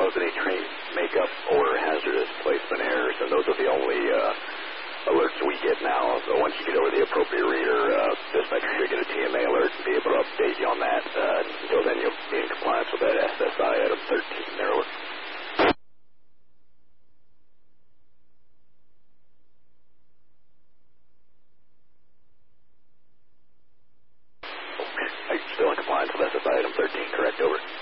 knows any train makeup or hazardous placement errors, and those are the only alerts we get now. So once you get over the appropriate reader, dispatcher should get a TMA alert and be able to update you on that. Until then, you'll be in compliance with that SSI item 13 there. Still in compliance with SSI item 13, correct, over.